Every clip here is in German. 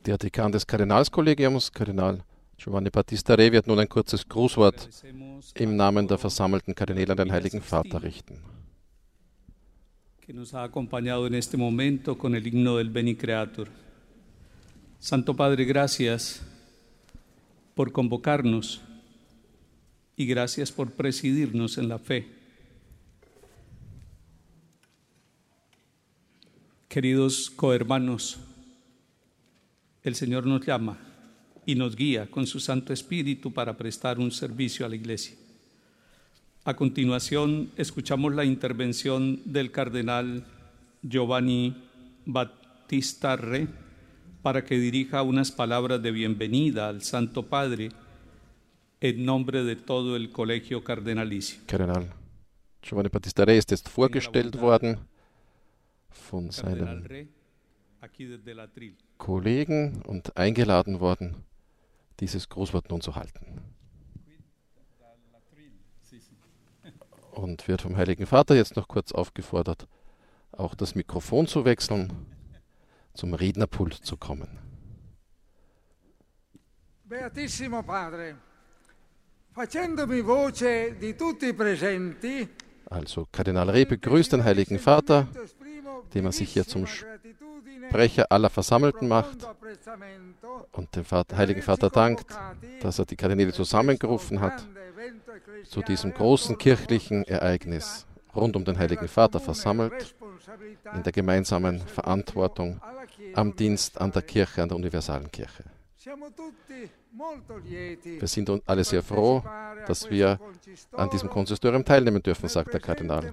Der Dekan des Kardinalskollegiums, Kardinal Giovanni Battista Re, wird nun ein kurzes Grußwort im Namen der versammelten Kardinäle an den Heiligen Vater richten. Que nos ha acompañado en este momento con el himno del Beni Creator. Santo Padre, gracias por convocarnos y gracias por presidirnos en la fe. Queridos cohermanos, el Señor nos llama y nos guía con su Santo Espíritu para prestar un servicio a la Iglesia. A continuación, escuchamos la intervención del cardenal Giovanni Battista Re para que dirija unas palabras de bienvenida al Santo Padre en nombre de todo el Colegio Cardenalicio. Kardinal Giovanni Battista Re ist jetzt vorgestellt worden von seinen Kollegen und eingeladen worden, dieses Grußwort nun zu halten. Und wird vom Heiligen Vater jetzt noch kurz aufgefordert, auch das Mikrofon zu wechseln, zum Rednerpult zu kommen. Beatissimo Padre, facendomi voce di tutti presenti. Also Kardinal Re begrüßt den Heiligen Vater, dem er sich hier zum Sprecher aller Versammelten macht und dem Heiligen Vater dankt, dass er die Kardinäle zusammengerufen hat, zu diesem großen kirchlichen Ereignis rund um den Heiligen Vater versammelt, in der gemeinsamen Verantwortung am Dienst an der Kirche, an der universalen Kirche. Wir sind alle sehr froh, dass wir an diesem Konsistorium teilnehmen dürfen, sagt der Kardinal.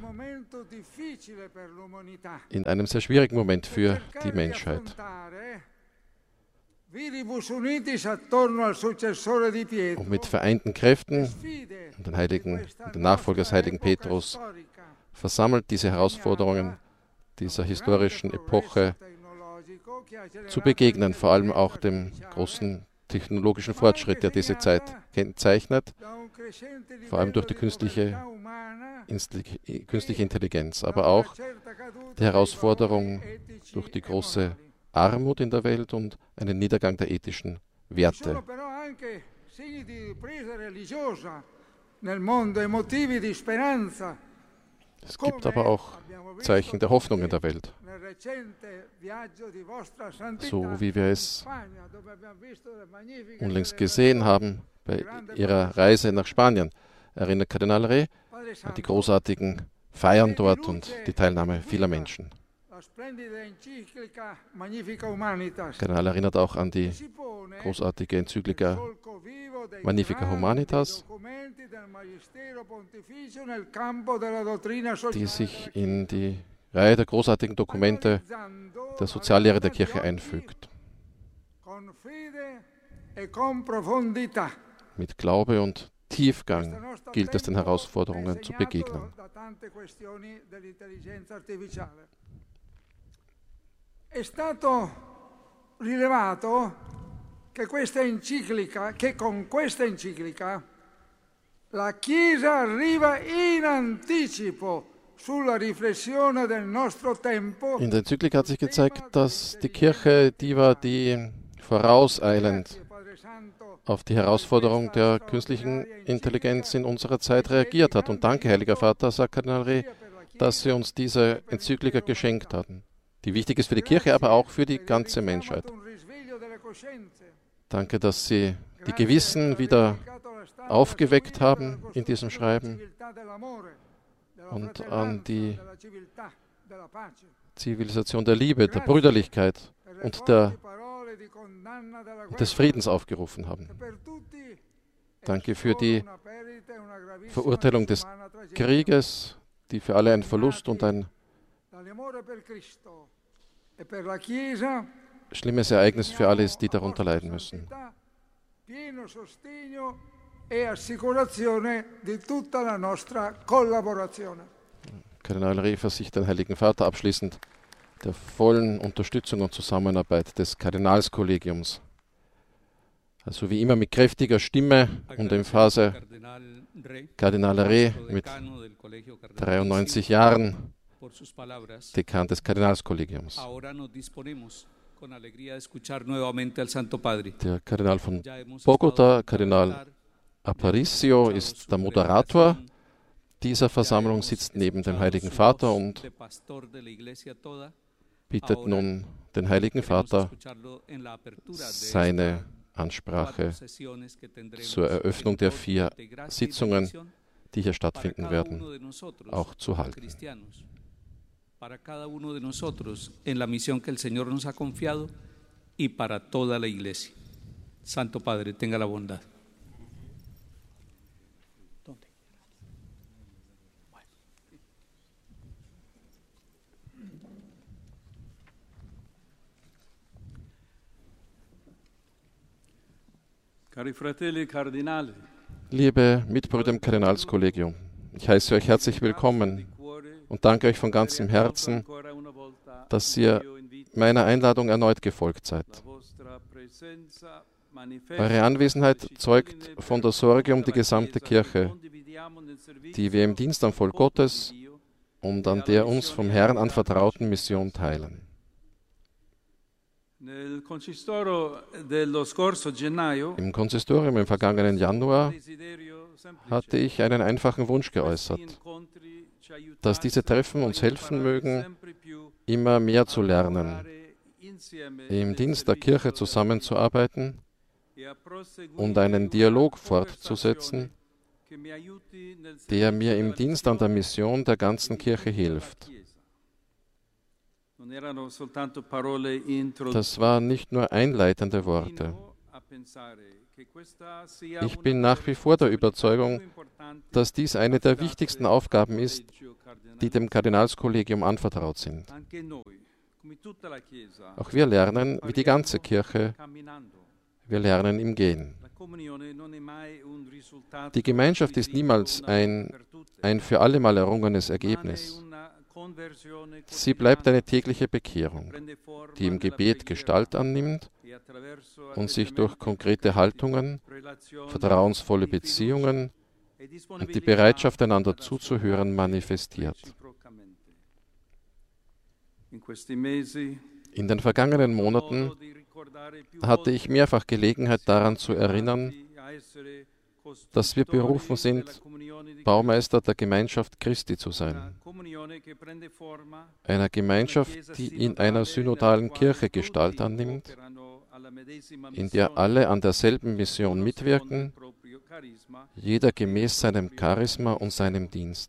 In einem sehr schwierigen Moment für die Menschheit. Und mit vereinten Kräften und den Nachfolger des heiligen Petrus versammelt diese Herausforderungen dieser historischen Epoche zu begegnen, vor allem auch dem großen technologischen Fortschritt, der diese Zeit kennzeichnet, vor allem durch die künstliche Intelligenz, aber auch die Herausforderung durch die große Armut in der Welt und einen Niedergang der ethischen Werte. Es gibt aber auch Zeichen der Hoffnung in der Welt, so wie wir es unlängst gesehen haben bei ihrer Reise nach Spanien. Erinnert Kardinal Re an die großartigen Feiern dort und die Teilnahme vieler Menschen. Kardinal erinnert auch an die großartige Enzyklika Magnifica Humanitas, die sich in die Reihe der großartigen Dokumente der Soziallehre der Kirche einfügt. Mit Glaube und Tiefgang gilt es, den Herausforderungen zu begegnen. È stato rilevato che con questa enciclica la Chiesa arriva in anticipo sulla riflessione del nostro tempo. In der Enzyklika hat sich gezeigt, dass die Kirche die war, die vorauseilend auf die Herausforderung der künstlichen Intelligenz in unserer Zeit reagiert hat. Und danke, Heiliger Vater, sagt Kardinal Re, dass Sie uns diese Enzyklika geschenkt hatten, die wichtig ist für die Kirche, aber auch für die ganze Menschheit. Danke, dass Sie die Gewissen wieder aufgeweckt haben in diesem Schreiben und an die Zivilisation der Liebe, der Brüderlichkeit und des Friedens aufgerufen haben. Danke für die Verurteilung des Krieges, die für alle ein Verlust und ein schlimmes Ereignis für alle ist, die darunter leiden müssen. Kardinal Re versichert den Heiligen Vater abschließend der vollen Unterstützung und Zusammenarbeit des Kardinalskollegiums. Also wie immer mit kräftiger Stimme und Emphase Kardinal Re mit 93 Jahren, Dekan des Kardinalskollegiums. Der Kardinal von Bogotá, Kardinal Aparicio, ist der Moderator dieser Versammlung, sitzt neben dem Heiligen Vater und bittet nun den Heiligen Vater, seine Ansprache zur Eröffnung der 4 Sitzungen, die hier stattfinden werden, auch zu halten. Para cada uno de nosotros en la misión que el Señor nos ha confiado y para toda la Iglesia. Santo Padre, tenga la bondad. Cari fratelli cardinali, Liebe Mitbrüder im Kardinalskollegium, ich heiße euch herzlich willkommen und danke euch von ganzem Herzen, dass ihr meiner Einladung erneut gefolgt seid. Eure Anwesenheit zeugt von der Sorge um die gesamte Kirche, die wir im Dienst am Volk Gottes und an der uns vom Herrn anvertrauten Mission teilen. Im Konsistorium im vergangenen Januar hatte ich einen einfachen Wunsch geäußert, dass diese Treffen uns helfen mögen, immer mehr zu lernen, im Dienst der Kirche zusammenzuarbeiten und einen Dialog fortzusetzen, der mir im Dienst an der Mission der ganzen Kirche hilft. Das waren nicht nur einleitende Worte. Ich bin nach wie vor der Überzeugung, dass dies eine der wichtigsten Aufgaben ist, die dem Kardinalskollegium anvertraut sind. Auch wir lernen, wie die ganze Kirche, wir lernen im Gehen. Die Gemeinschaft ist niemals ein für allemal errungenes Ergebnis. Sie bleibt eine tägliche Bekehrung, die im Gebet Gestalt annimmt und sich durch konkrete Haltungen, vertrauensvolle Beziehungen und die Bereitschaft, einander zuzuhören, manifestiert. In den vergangenen Monaten hatte ich mehrfach Gelegenheit daran zu erinnern, dass wir berufen sind, Baumeister der Gemeinschaft Christi zu sein. Einer Gemeinschaft, die in einer synodalen Kirche Gestalt annimmt, in der alle an derselben Mission mitwirken, jeder gemäß seinem Charisma und seinem Dienst.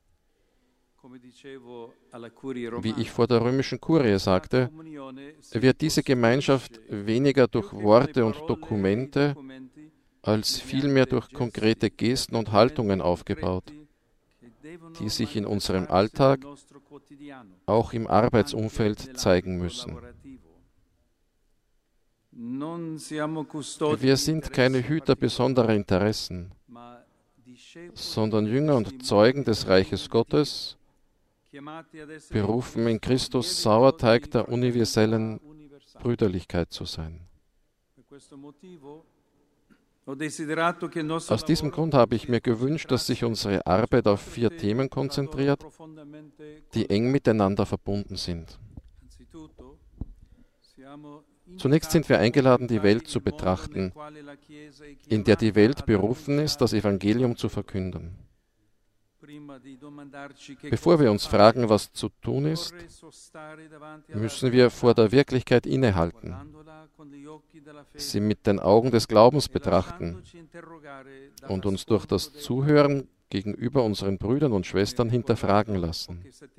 Wie ich vor der römischen Kurie sagte, wird diese Gemeinschaft weniger durch Worte und Dokumente als vielmehr durch konkrete Gesten und Haltungen aufgebaut, die sich in unserem Alltag, auch im Arbeitsumfeld, zeigen müssen. Wir sind keine Hüter besonderer Interessen, sondern Jünger und Zeugen des Reiches Gottes, berufen in Christus Sauerteig der universellen Brüderlichkeit zu sein. Aus diesem Grund habe ich mir gewünscht, dass sich unsere Arbeit auf 4 Themen konzentriert, die eng miteinander verbunden sind. Zunächst sind wir eingeladen, die Welt zu betrachten, in der die Welt berufen ist, das Evangelium zu verkünden. Bevor wir uns fragen, was zu tun ist, müssen wir vor der Wirklichkeit innehalten, sie mit den Augen des Glaubens betrachten und uns durch das Zuhören gegenüber unseren Brüdern und Schwestern hinterfragen lassen.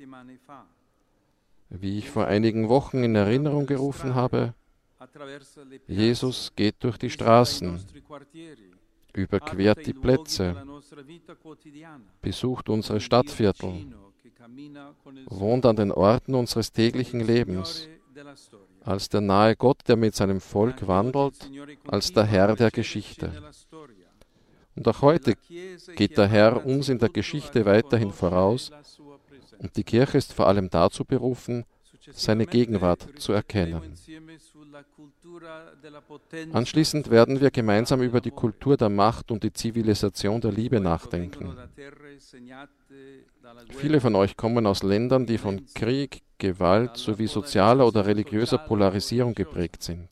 Wie ich vor einigen Wochen in Erinnerung gerufen habe, Jesus geht durch die Straßen, überquert die Plätze, besucht unsere Stadtviertel, wohnt an den Orten unseres täglichen Lebens, als der nahe Gott, der mit seinem Volk wandelt, als der Herr der Geschichte. Und auch heute geht der Herr uns in der Geschichte weiterhin voraus und die Kirche ist vor allem dazu berufen, seine Gegenwart zu erkennen. Anschließend werden wir gemeinsam über die Kultur der Macht und die Zivilisation der Liebe nachdenken. Viele von euch kommen aus Ländern, die von Krieg, Gewalt sowie sozialer oder religiöser Polarisierung geprägt sind.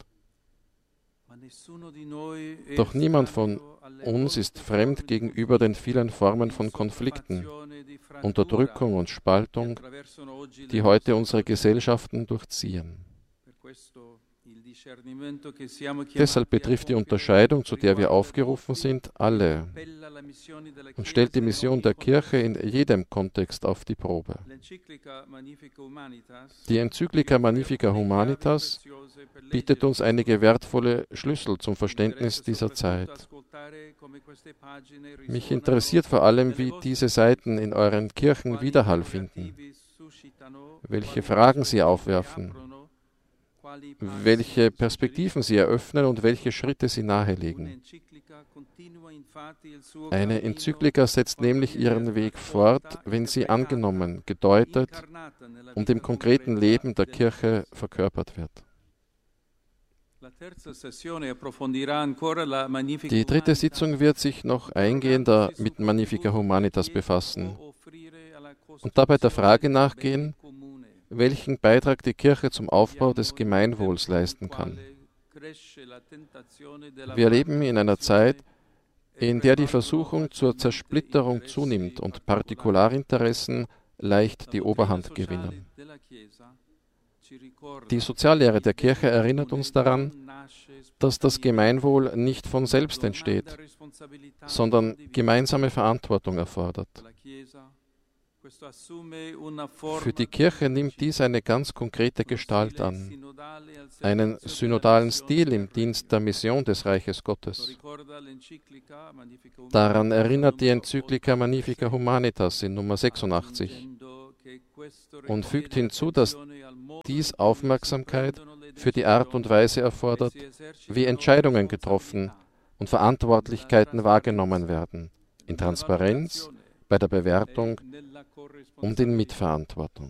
Doch niemand von uns ist fremd gegenüber den vielen Formen von Konflikten, Unterdrückung und Spaltung, die heute unsere Gesellschaften durchziehen. Deshalb betrifft die Unterscheidung, zu der wir aufgerufen sind, alle und stellt die Mission der Kirche in jedem Kontext auf die Probe. Die Enzyklika Magnifica Humanitas bietet uns einige wertvolle Schlüssel zum Verständnis dieser Zeit. Mich interessiert vor allem, wie diese Seiten in euren Kirchen Widerhall finden, welche Fragen sie aufwerfen, welche Perspektiven sie eröffnen und welche Schritte sie nahelegen. Eine Enzyklika setzt nämlich ihren Weg fort, wenn sie angenommen, gedeutet und im konkreten Leben der Kirche verkörpert wird. Die dritte Sitzung wird sich noch eingehender mit Magnifica Humanitas befassen und dabei der Frage nachgehen, welchen Beitrag die Kirche zum Aufbau des Gemeinwohls leisten kann. Wir leben in einer Zeit, in der die Versuchung zur Zersplitterung zunimmt und Partikularinteressen leicht die Oberhand gewinnen. Die Soziallehre der Kirche erinnert uns daran, dass das Gemeinwohl nicht von selbst entsteht, sondern gemeinsame Verantwortung erfordert. Für die Kirche nimmt dies eine ganz konkrete Gestalt an, einen synodalen Stil im Dienst der Mission des Reiches Gottes. Daran erinnert die Enzyklika Magnifica Humanitas in Nummer 86 und fügt hinzu, dass dies Aufmerksamkeit für die Art und Weise erfordert, wie Entscheidungen getroffen und Verantwortlichkeiten wahrgenommen werden, in Transparenz, bei der Bewertung und in Mitverantwortung.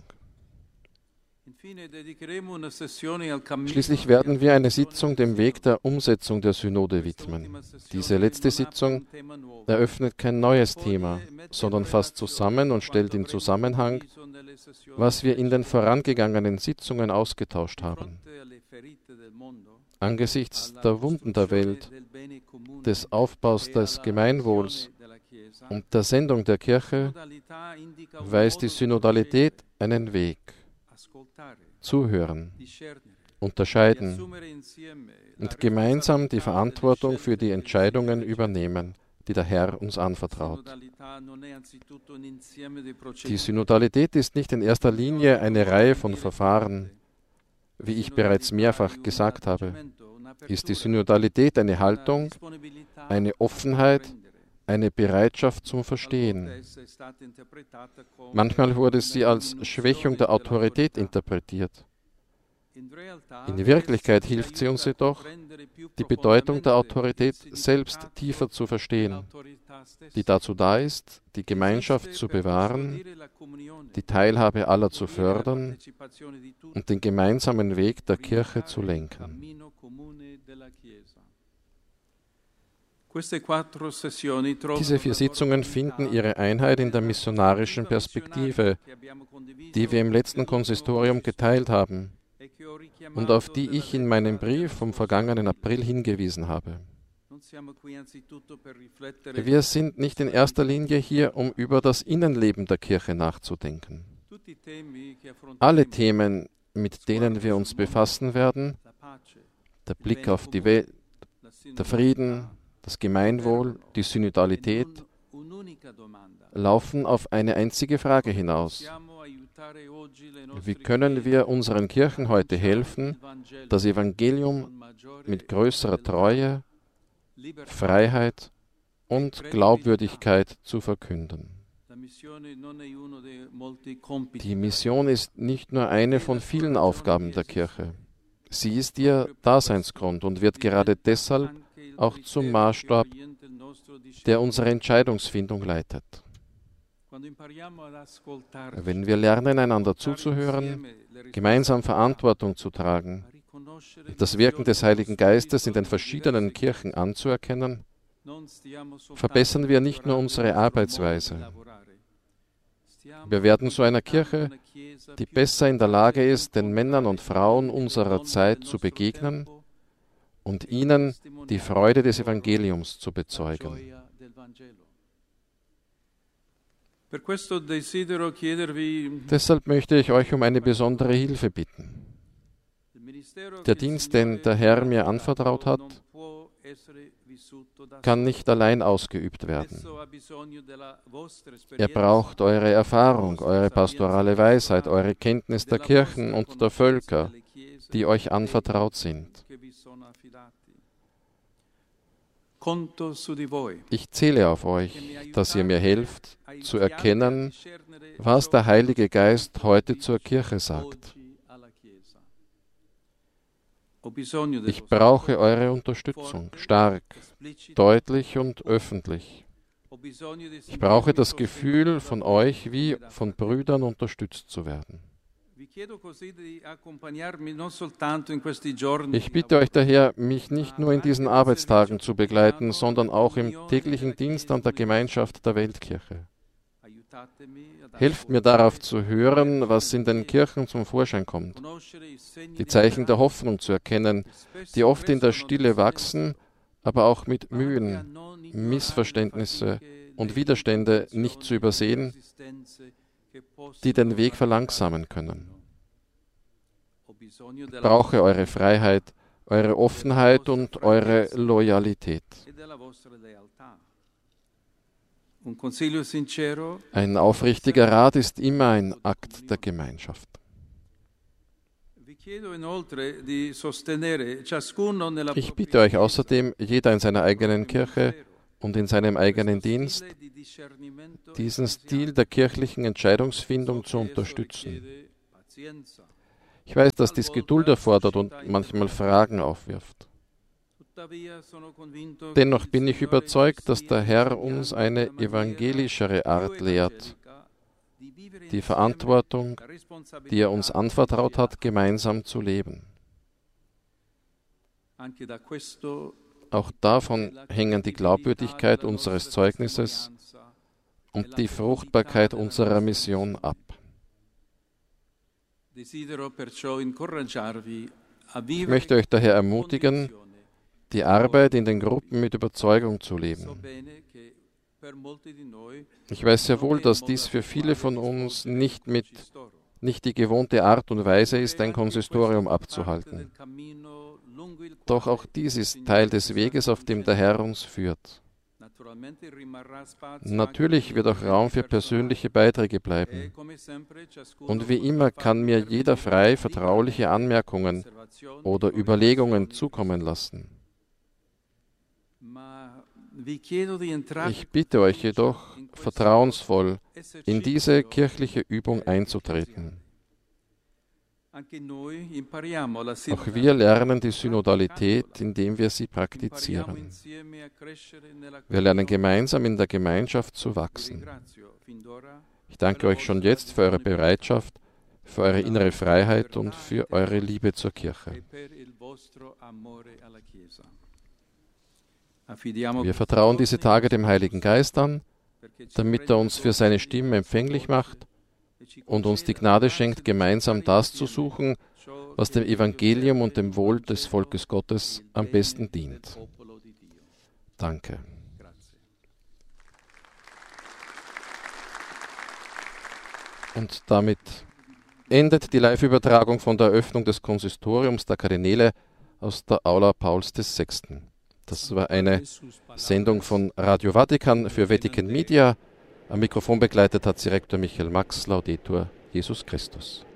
Schließlich werden wir eine Sitzung dem Weg der Umsetzung der Synode widmen. Diese letzte Sitzung eröffnet kein neues Thema, sondern fasst zusammen und stellt in Zusammenhang, was wir in den vorangegangenen Sitzungen ausgetauscht haben. Angesichts der Wunden der Welt, des Aufbaus des Gemeinwohls und der Sendung der Kirche weist die Synodalität einen Weg. Zuhören, unterscheiden und gemeinsam die Verantwortung für die Entscheidungen übernehmen, die der Herr uns anvertraut. Die Synodalität ist nicht in erster Linie eine Reihe von Verfahren. Wie ich bereits mehrfach gesagt habe, ist die Synodalität eine Haltung, eine Offenheit, eine Bereitschaft zum Verstehen. Manchmal wurde sie als Schwächung der Autorität interpretiert. In Wirklichkeit hilft sie uns jedoch, die Bedeutung der Autorität selbst tiefer zu verstehen, die dazu da ist, die Gemeinschaft zu bewahren, die Teilhabe aller zu fördern und den gemeinsamen Weg der Kirche zu lenken. Diese 4 Sitzungen finden ihre Einheit in der missionarischen Perspektive, die wir im letzten Konsistorium geteilt haben und auf die ich in meinem Brief vom vergangenen April hingewiesen habe. Wir sind nicht in erster Linie hier, um über das Innenleben der Kirche nachzudenken. Alle Themen, mit denen wir uns befassen werden, der Blick auf die Welt, der Frieden, das Gemeinwohl, die Synodalität, laufen auf eine einzige Frage hinaus. Wie können wir unseren Kirchen heute helfen, das Evangelium mit größerer Treue, Freiheit und Glaubwürdigkeit zu verkünden? Die Mission ist nicht nur eine von vielen Aufgaben der Kirche. Sie ist ihr Daseinsgrund und wird gerade deshalb auch zum Maßstab, der unsere Entscheidungsfindung leitet. Wenn wir lernen, einander zuzuhören, gemeinsam Verantwortung zu tragen, das Wirken des Heiligen Geistes in den verschiedenen Kirchen anzuerkennen, verbessern wir nicht nur unsere Arbeitsweise. Wir werden zu einer Kirche, die besser in der Lage ist, den Männern und Frauen unserer Zeit zu begegnen und ihnen die Freude des Evangeliums zu bezeugen. Deshalb möchte ich euch um eine besondere Hilfe bitten. Der Dienst, den der Herr mir anvertraut hat, kann nicht allein ausgeübt werden. Er braucht eure Erfahrung, eure pastorale Weisheit, eure Kenntnis der Kirchen und der Völker, die euch anvertraut sind. Ich zähle auf euch, dass ihr mir helft, zu erkennen, was der Heilige Geist heute zur Kirche sagt. Ich brauche eure Unterstützung, stark, deutlich und öffentlich. Ich brauche das Gefühl, von euch wie von Brüdern unterstützt zu werden. Ich bitte euch daher, mich nicht nur in diesen Arbeitstagen zu begleiten, sondern auch im täglichen Dienst an der Gemeinschaft der Weltkirche. Helft mir darauf zu hören, was in den Kirchen zum Vorschein kommt, die Zeichen der Hoffnung zu erkennen, die oft in der Stille wachsen, aber auch mit Mühen, Missverständnisse und Widerstände nicht zu übersehen, die den Weg verlangsamen können. Ich brauche eure Freiheit, eure Offenheit und eure Loyalität. Ein aufrichtiger Rat ist immer ein Akt der Gemeinschaft. Ich bitte euch außerdem, jeder in seiner eigenen Kirche und in seinem eigenen Dienst, diesen Stil der kirchlichen Entscheidungsfindung zu unterstützen. Ich weiß, dass dies Geduld erfordert und manchmal Fragen aufwirft. Dennoch bin ich überzeugt, dass der Herr uns eine evangelischere Art lehrt, die Verantwortung, die er uns anvertraut hat, gemeinsam zu leben. Auch davon hängen die Glaubwürdigkeit unseres Zeugnisses und die Fruchtbarkeit unserer Mission ab. Ich möchte euch daher ermutigen, die Arbeit in den Gruppen mit Überzeugung zu leben. Ich weiß sehr wohl, dass dies für viele von uns nicht die gewohnte Art und Weise ist, ein Konsistorium abzuhalten. Doch auch dies ist Teil des Weges, auf dem der Herr uns führt. Natürlich wird auch Raum für persönliche Beiträge bleiben. Und wie immer kann mir jeder frei vertrauliche Anmerkungen oder Überlegungen zukommen lassen. Ich bitte euch jedoch, vertrauensvoll in diese kirchliche Übung einzutreten. Auch wir lernen die Synodalität, indem wir sie praktizieren. Wir lernen gemeinsam in der Gemeinschaft zu wachsen. Ich danke euch schon jetzt für eure Bereitschaft, für eure innere Freiheit und für eure Liebe zur Kirche. Wir vertrauen diese Tage dem Heiligen Geist an, damit er uns für seine Stimme empfänglich macht und uns die Gnade schenkt, gemeinsam das zu suchen, was dem Evangelium und dem Wohl des Volkes Gottes am besten dient. Danke. Und damit endet die Live-Übertragung von der Eröffnung des Konsistoriums der Kardinäle aus der Aula Pauls VI. Das war eine Sendung von Radio Vatikan für Vatican Media. Am Mikrofon begleitet hat sie Rektor Michael Max, Laudetur Jesus Christus.